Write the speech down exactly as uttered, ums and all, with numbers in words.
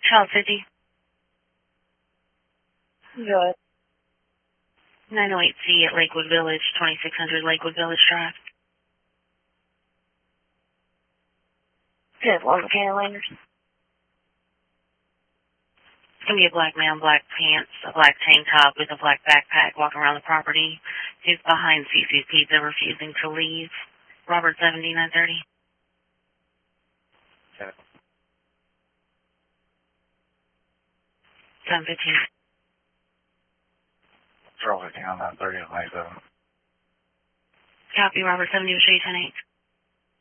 Child fifty. Good. nine oh eight C at Lakewood Village, twenty-six hundred Lakewood Village Drive. Good. One Carolina. It's going to be a black man, black pants, a black tank top with a black backpack walking around the property. He's behind C C's Pizza, refusing to leave. Robert seventy, nine thirty. seven fifteen. Charles fifteen on nine thirty on ninety-seven. Copy, Robert seventy, will show you ten eight.